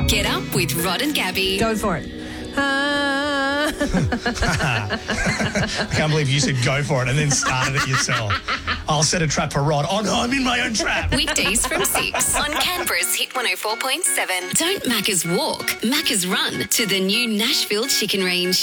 Get up with Rod and Gabby. Go for it. I can't believe you said go for it and then started it yourself. I'll set a trap for Rod. Oh, no, I'm in my own trap. Weekdays from 6 on Canberra's Hit 104.7. Don't Macca's walk, Macca's run to the new Nashville Chicken Range.